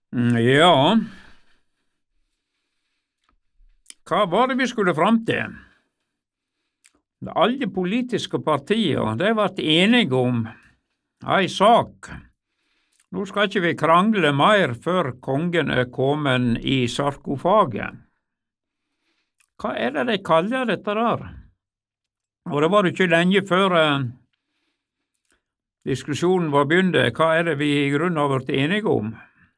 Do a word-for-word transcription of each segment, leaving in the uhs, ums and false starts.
Mm, Ja, hva var det vi skulle fram til? Alle politiske partier, de ble enige om ei sak. Nå skal ikke vi krangle mer før kongen er kommet i sarkofaget. Hva er det de kaller dette der? Og det var ikke lenge før eh, diskusjonen var begynt. Hva er det vi i grunnen har vært enige om?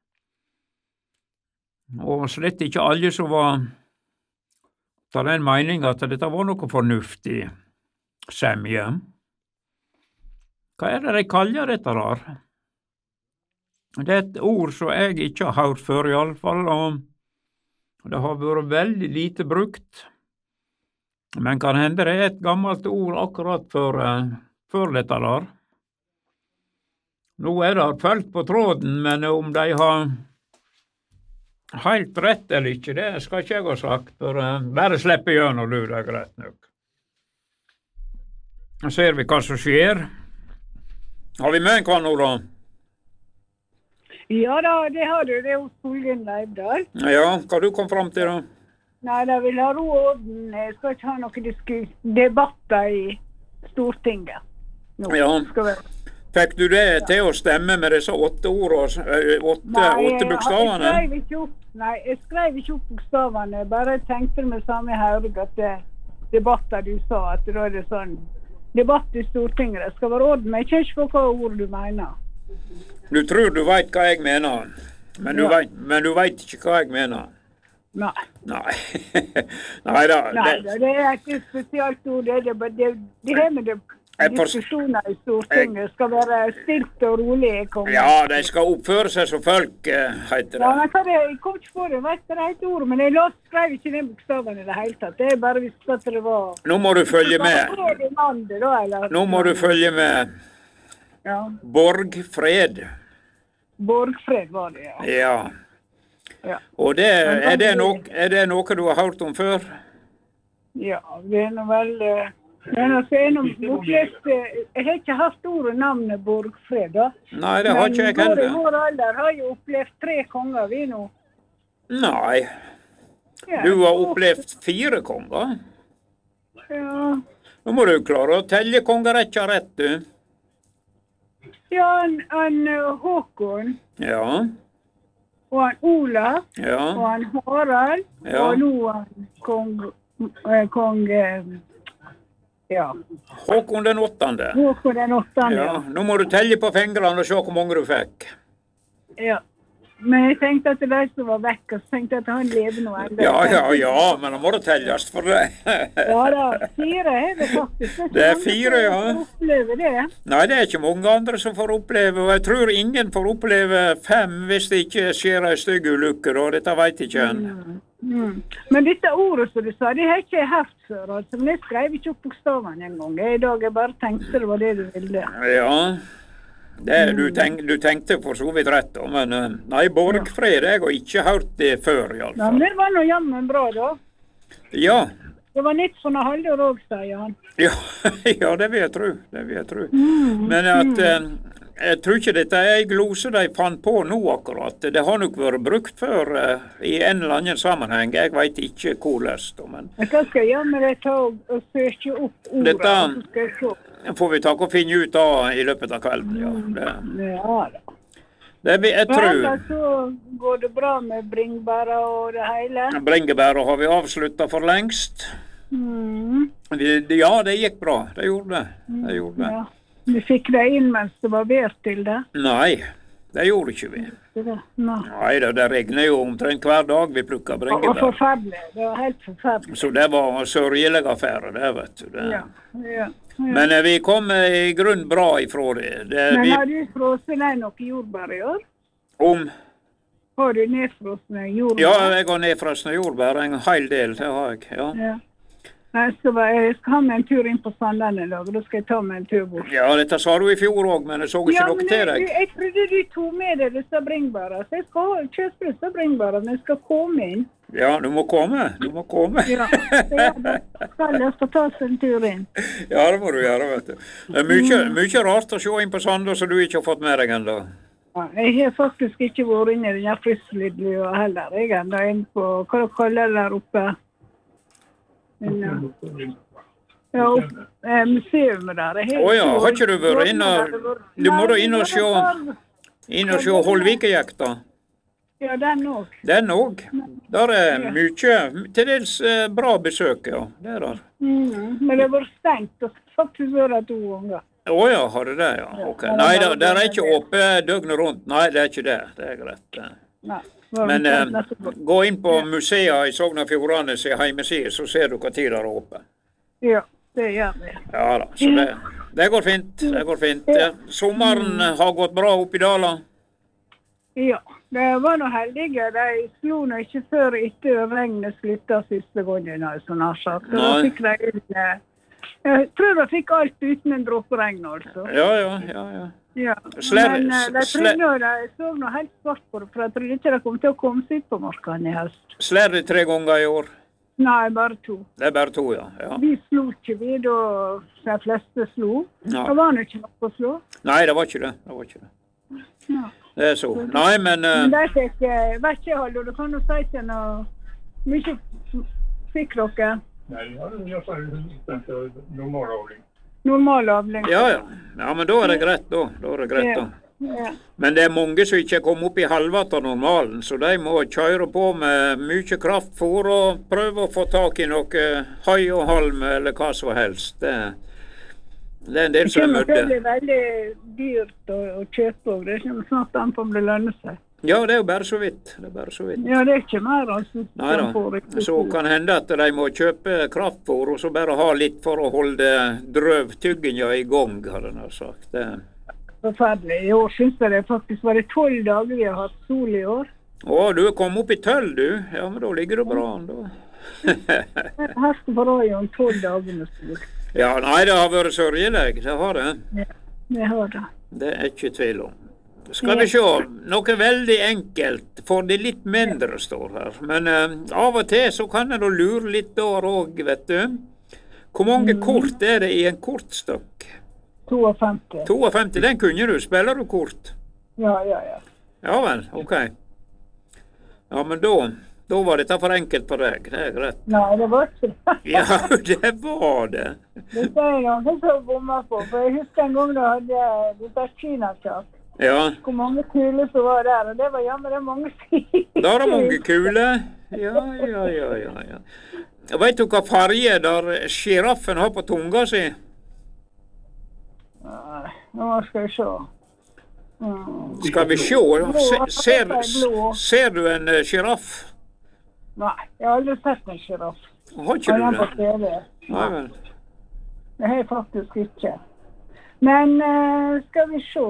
Og slett ikke alle som var av den mening at dette var noe fornuftig semje. Hva er det de kaller dette der? Det er et ord som jeg ikke har hørt før i alle fall, og det har vært veldig lite brukt. Men kan hende det er et gammelt ord akkurat for, uh, for dette der. Nå er det følt på tråden, men om de har helt rett eller ikke, det skal ikke jeg ha sagt, for uh, bare slippe gjennom du, det er greit nok. Nå ser vi hva som skjer. Har vi med hva nå da? Ja da, det har du, det er hos Solgen Leivdal. Ja, hva du kom fram til da? Nei, da vil ha ro og orden. Jeg skal ikke ha noen disku- debatter i Stortinget. Nå Ja. skal vi... Fikk du det til å stemme med disse åtte ordene, øh, åtte, Nei, åtte bokstavene? Jeg skrev ikke opp, nei, jeg skrev ikke opp bokstavene. Jeg bare tenkte med samme høring at det debatter du sa, at da er det sånn debatt i Stortinget. Det skal være orden, men jeg kjenner ikke på hva ord du mener. Du tror du vet hva jeg mener, men du, Ja. vet, men du vet ikke hva jeg mener. Nei. Nei. Nei da. Nei, Det, det er et spesielt ord. Det, det, det, det her med det, Jeg for- diskusjoner i Stortinget skal være stilt og rolig. i kongen. ja, de skal oppføre seg som folk, eh, heter Ja, det. men hva det, jeg kom ikke på det, jeg vet det er et ord, men jeg la- skrev ikke den bokstaven i det hele tatt. Det er bare visst at det var... Nå må du følge med. Hva er det landet da, eller? Nå må du følge med. Ja, Borgfred. Borgfred var det, ja. Ja. Ja, Og det, er, det nok, er det noe du har hørt om før? ja det er noe vel... eh, Men altså, jeg, har noe opplevd, eh, jeg har ikke hatt ordet navnet Borgfred da. Nei, det har ikke jeg Men heller. vår alder har jo opplevd tre konger vi nå. Nei, Ja, du har opplevd fire konger. Ja, Nå må du klare å telle kongerekka rett, du. ja han, han eh, Håkon, Ja, og han Olav, og ja, han Harald, Ja. og nå han kong, eh, kong eh, ja, Håkon den åttende. Håkon den åttende. Ja, nå må du telle på fingrene og se hvor mange du fikk. Ja. Men jeg tenkte at det var som var vekk, og så tenkte jeg at han lever nå enda. Ja, ja, ja, men nå må det telles for det. Ja da, fire er det faktisk. Det er fire, ja. Jeg opplever det. Nei, det er ikke mange andre som får oppleve, og jeg tror ingen får oppleve fem hvis det ikke skjer en stygg ulykke, og dette vet ikke en. Mm. Men dette ordet som du sa, det har ikke jeg hatt før, altså. Men jeg skrev ikke opp bokstavene en gang. I dag jeg bare tenkte det var det du ville. Ja, det, du, tenk, du tenkte for så vidt rett, da, men eh, nei, Borgfred, jeg har ikke hørt det før, i alle Ja, fall. men det var nå jammen bra da. Ja, Det var nytt for noe halvår også, sier han. ja, ja, det vil jeg tro, det vil jeg tro. Men at, eh, jeg tror ikke dette er en glose de fant på nå akkurat. Det har nok vært brukt før eh, i en eller annen sammenheng. Jeg vet ikke hvordan, da, men Men hva skal jeg gjøre med det, ta og, og søke opp ordet? Dette- og så skal jeg se. det får vi ta og finne ut av i løpet av kvelden, ja. Det, Ja da. det vil jeg Men tror. ellers så går det bra med bringebæra og det hele. Bringebæret har vi avslutta for lengst. Mm. Vi, ja, det gikk bra. Det gjorde det. Det gjorde det. Ja. Vi fikk det inn mens det var vær til det. Nei, det gjorde ikke vi. Det var, nei. Nei, det, det regner jo omtrent hver dag vi plukker Det var bringebær. forferdelig. Det var helt forferdelig. Så det var en sørgelig affære, det, vet du. Det. Ja, ja, ja. Men eh, vi kom eh, i grunn bra ifra det. det Men vi, har du frosne noe jordbær i år? om, Har du nedfrosne jordbær? ja, jeg har nedfrosne jordbær, en hel del, det har jeg. Ja, Ja. Nei, så var- jeg skal ha meg en tur inn på Sandane i dag, og da skal jeg ta meg en tur bort. ja dette sa du i fjor òg, men jeg så ikke Ja, noe men til jeg, deg. jeg trodde du tok med deg disse bringebæra, så jeg skal ha- kjøpe disse bringebæra, men jeg skal komme inn. Ja, du må komme. Du må komme. Ja, så da skal jeg få ta seg en tur inn. Ja, det må du gjøre, vet du. Det er mye, mye rart å se inn på Sandå som du ikke har fått med deg ennå. Ja, jeg har faktisk ikke vært inne i den Frislidlua heller. Jeg er enda inne på, hva du kaller det der oppe? Men, ja. Ja, eh, museumet der. Åja, oh, har ikke du vært inne? Du må da inn og se, inn og se Holvikejekta. Ja, den også. Den også. Der er mye, til dels bra besøk, ja. Det er der. Mm, men det har vært stengt, og faktisk vært det to ganger. Åja, har du det, ja. Ok. Nei, det, det er ikke åpent døgnet rundt. Nei, det er ikke det. Det er greit. Nei. Men eh, gå inn på museet i Sogn og Fjordane sin hjemmeside, så ser du hva tid det er åpent. Ja. Det gjør vi. Ja da, så det, det går fint, det går fint. Sommeren har gått bra opp i Dala? Ja, det var noe heldige. De slo nå ikke før etter regnet sluttet siste gangen, sånn har sagt. Da fikk de inn, jeg tror de fikk alt uten en dråperegn, altså. Ja, ja, ja, ja. Ja, Sler, men de trodde de så noe helt svart på det, for jeg trodde ikke de kom til å komme seg ut på markene i høst. Slår de tre ganger i år? Nei, bare to. Det er bare to, ja. ja. Vi slo ikke vi, da de fleste slo. Ja. Det var nå ikke noe å slå. Nei, det var ikke det. Det var ikke det. Ja. Det er så. Nei, men... Uh... Men det fikk, jeg vet ikke, Hallo, du kan jo si til noe... Mye fikk dere? Nei, jeg sa jo normalavling. Normalavling. Ja, ja. Ja, men da er det greit, da. Da er det greit, da. Ja. Men det er mange som ikke kommer opp i halvvatt av normalen, så de må kjøre på med mye kraftfôr og prøve å få tak i noe høy og halm eller hva som helst. Det, det er en del som er mødde. Det blir veldig dyrt å, å kjøpe, og det kommer snart an på om det lønner seg. Ja, det er jo bare så vidt. Det er bare så vidt. Ja, det er ikke mer, altså. Neida, så kan hende at de må kjøpe kraftfôr og så bare ha litt for å holde drøvtygginga i gang, har den sagt. Det forferdelig. I år synes jeg det faktisk var det tolv dager vi har hatt sol i år. Å, du er kommet opp i tølv, du. Ja, men da ligger du bra an, da. Her skal bare ha jo en tolv dager med sol. Ja, nei, det har vært sørgelig. Det har det. Ja, det har det. Det er ikke tvil om. Skal vi se, noe veldig enkelt, for det litt mindre står her. Men uh, av og til så kan jeg da lure litt der også, vet du. Hvor mange mm. kort er det i en kortstokk? femti. femti, den kunne du. Spiller du kort? Ja, ja, ja. Ja vel, ok. Ja, men da, da var dette for enkelt for deg. Det er greit. Nei, det var ikke det. Ja, det var det. Det er noe som bommer på, for jeg husker en gang da hadde jeg dette kinakjak. Ja. Hvor mange kuler som var der, og det var jammen det mange sider. Da er det mange kuler. Ja, ja, ja, ja, ja. Vet du hva farge der giraffen har på tunga si? Nei, nå skal vi se. Mm. Skal vi se? Se, ser, ser du en giraff? Nei, jeg har aldri sett en giraff. Har ikke du det? Nei, vel. Det har jeg faktisk ikke. Men uh, skal vi se.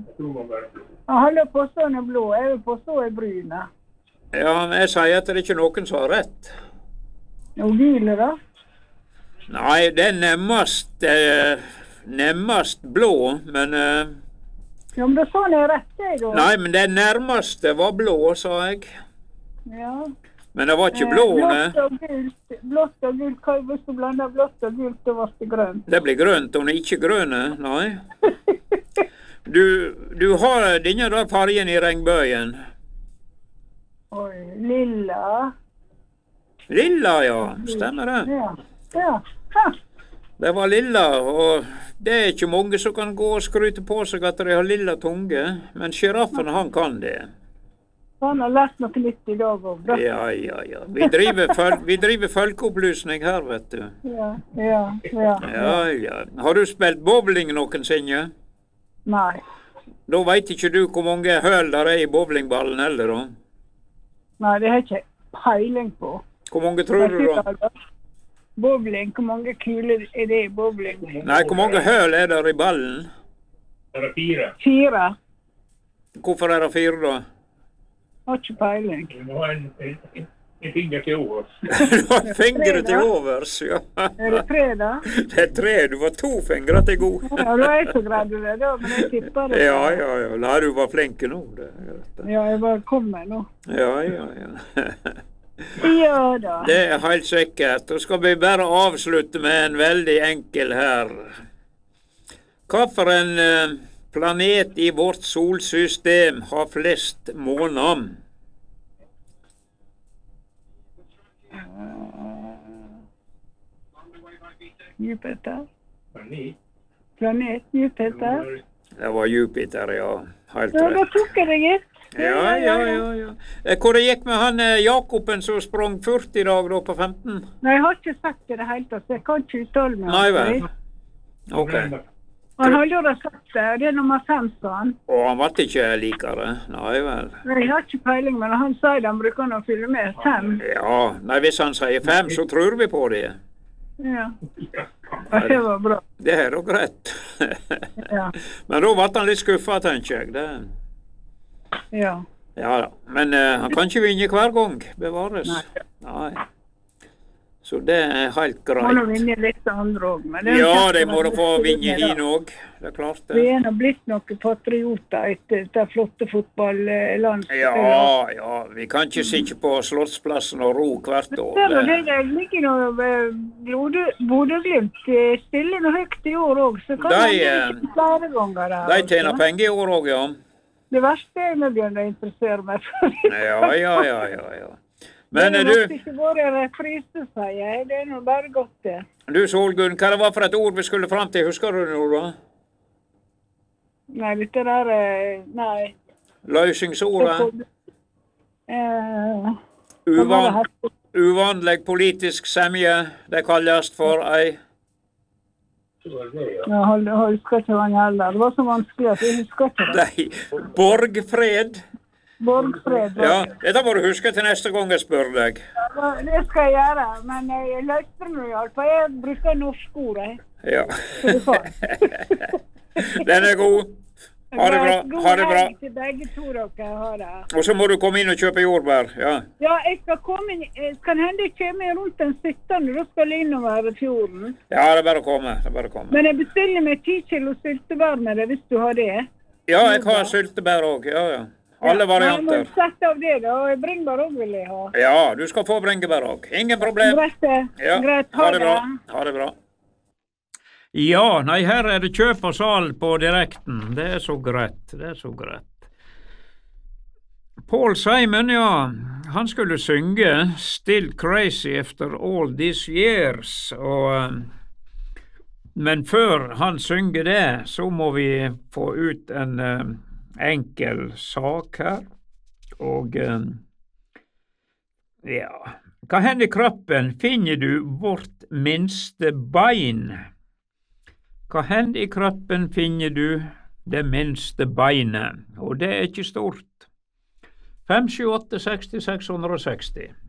Jeg holder på sånn er blå, jeg vil på så er brune. Ja, men jeg sier at det er ikke noen som har rett. Og gule da? Nei, det er nemmest... Uh, Nemmest blå, men... Uh, ja, men det sånn er rett, jeg da. Nei, men det nærmeste var blå, sa jeg. Ja. Men det var ikke blå, ne? Blått og gult, blått og gult, hva hvis du blander blått og gult, det var det grønt. Det blir grønt, og det er ikke grønne, nei. Du, du har denne der fargen i regnbøyen. Oi, lilla. Lilla, ja. Stemmer det. Ja, ja. Ha. Det var lilla, og det er ikke mange som kan gå og skryte på seg at de har lilla tunge, men giraffen, han kan det. Han har lært noe nytt i dag også. Ja, ja, ja. Vi driver, føl vi driver folkeopplysning her, vet du. Ja, ja, ja. Ja, ja. Har du spilt bowling noensinne? Nei. Da vet ikke du hvor mange høl der er i bowlingballen heller, da? Nei, det har jeg ikke peiling på. Hvor mange tror du da? Bowling, hvor mange kuler er det i bowling? Nei, hvor mange høl er der i ballen? Det er fire. Fire? Hvorfor er det fire da? Har ikke peiling. Du har en, en, en finger til overs. Du har fingre til overs, ja. Er det tre da? Det er tre, du var to fingre til god. Ja, da er jeg så glad du det da, men jeg tipper det. Ja, ja, ja. Nei, du var flink nå. Det, det. Ja, jeg bare kom med nå. Ja, ja, ja. Ja da. Det er helt sikkert. Da skal vi bare avslutte med en veldig enkel her. Hva for en uh, planet i vårt solsystem har flest måner? Jupiter. Planet. Planet Jupiter. Det var Jupiter, ja. Helt Ja, da rett. tok jeg det gitt. Ja, ja, ja, ja. Eh, Hvor det gikk med han eh, Jakoben som sprang førti i dag da på femten? Nei, jeg har ikke sagt det i det hele tatt, så jeg kan ikke uttale meg. Nei vel. Ok. Han har jo da sagt det, det er nummer fem, sa han. Og han ble ikke likere? Nei vel. Jeg har ikke peiling, men han sier de bruker å fylle med fem. Ja, nei, hvis han sier fem, så tror vi på det. Ja. Ja, det var bra. Det er da greit. Ja. Men da ble han litt skuffa, tenker jeg. Det. Ja. Ja da. Men eh, han kan ikke vinne hver gang. Bevares. Nei. Nei. Så det er helt Må nå greit. vinne litt andre òg, men det er Ja, kjekt de å må da være få litt vinne med, da. hin òg. Det er klart Vi det. er nå blitt noen patrioter etter dette flotte fotballandet. Ja, ja. Vi kan ikke sitte på Slottsplassen og ro hvert år. Det, det, Det. det ligger noe Bodø- Bodø-Glimt eh, stiller noe høyt i år òg, så kan De, man eh, ikke flere ganger. Der, De tjener altså. penger i år òg, ja. Det verste er når begynner å interessere meg for. Ja, ja, ja, ja. ja. Men det eh, har nok du, ikke vært en reprise, sier jeg. Det er nå bare godt, det. du Solgunn, hva det var for et ord vi skulle fram til? Husker du det nå, da? Nei, dette der eh, Nei. Løsningsordet? Eh, Uvan, uvanlig politisk semje. Det kalles for ei Jeg husker ikke hva han heller. Det var så vanskelig at jeg husker ikke det. Nei, borgfred. Borgfred. Ja, dette må du huske til neste gang jeg spør deg. Ja, det skal jeg gjøre, men jeg løste det nå iallfall. Jeg bruker norske ord, jeg. Ja. Så det får. Den er god. Ha det bra. Ha det bra. God helg til begge to dere. Ha det. Og så må du komme inn og kjøpe jordbær. Ja, Ja, jeg skal komme inn. eh, Kan hende jeg kommer rundt den syttende. Da skal jeg innover fjorden. ja det er bare å komme. Det er bare å komme. Men jeg bestiller meg ti kilo syltebær med det, hvis du har det. Ja, jeg har syltebær òg. Ja, ja. Alle Ja, varianter. men sett av det, da. Og bringebær òg vil jeg ha. Ja, du skal få bringebær òg. Ingen problem. Greit, det. Ja, Greit. ha det bra. Ha det bra. Ja, nei, her er det kjøp og salg på direkten. Det er så greit. Det er så greit. Paul Simon, ja, han skulle synge Still Crazy After All These Years, og eh, men før han synger det, så må vi få ut en eh, enkel sak her, og eh, ja, hva hender i kroppen finner du vårt minste bein? Hva hender i kroppen finner du det minste beinet, og det er ikke stort. fem sju åtte seks seks hundre og seksti.